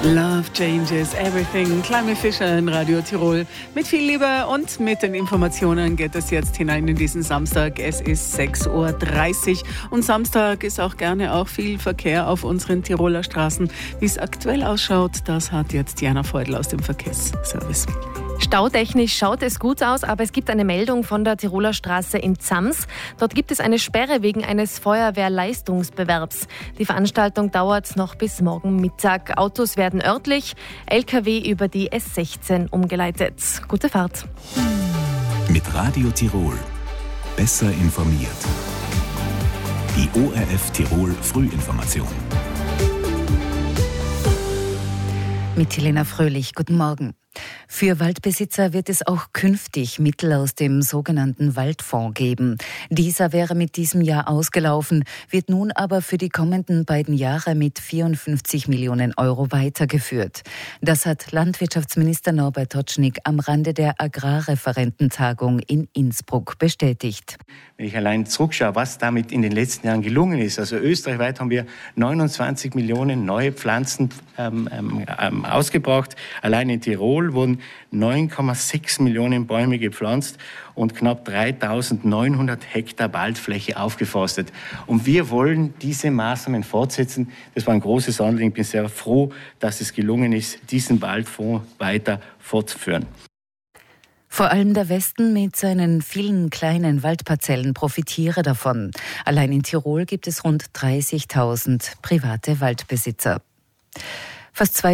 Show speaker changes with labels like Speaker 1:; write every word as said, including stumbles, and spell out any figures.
Speaker 1: Love changes everything. Climie Fischer in Radio Tirol. Mit viel Liebe und mit den Informationen geht es jetzt hinein in diesen Samstag. Es ist sechs Uhr dreißig und Samstag ist auch gerne auch viel Verkehr auf unseren Tiroler Straßen. Wie es aktuell ausschaut, das hat jetzt Jana Feudel aus dem Verkehrsservice.
Speaker 2: Stautechnisch schaut es gut aus, aber es gibt eine Meldung von der Tiroler Straße in Zams. Dort gibt es eine Sperre wegen eines Feuerwehrleistungsbewerbs. Die Veranstaltung dauert noch bis morgen Mittag. Autos werden örtlich, L K W über die S sechzehn umgeleitet. Gute Fahrt.
Speaker 3: Mit Radio Tirol. Besser informiert. Die O R F Tirol Frühinformation.
Speaker 4: Mit Helena Fröhlich. Guten Morgen. Für Waldbesitzer wird es auch künftig Mittel aus dem sogenannten Waldfonds geben. Dieser wäre mit diesem Jahr ausgelaufen, wird nun aber für die kommenden beiden Jahre mit vierundfünfzig Millionen Euro weitergeführt. Das hat Landwirtschaftsminister Norbert Totschnig am Rande der Agrarreferententagung in Innsbruck bestätigt.
Speaker 5: Wenn ich allein zurückschaue, was damit in den letzten Jahren gelungen ist. Also österreichweit haben wir neunundzwanzig Millionen neue Pflanzen ähm, ähm, ausgebracht. Allein in Tirol wurden neun Komma sechs Millionen Bäume gepflanzt und knapp dreitausendneunhundert Hektar Waldfläche aufgeforstet. Und wir wollen diese Maßnahmen fortsetzen. Das war ein großes Anliegen. Ich bin sehr froh, dass es gelungen ist, diesen Waldfonds weiter fortzuführen.
Speaker 4: Vor allem der Westen mit seinen vielen kleinen Waldparzellen profitiere davon. Allein in Tirol gibt es rund dreißigtausend private Waldbesitzer. Fast zwei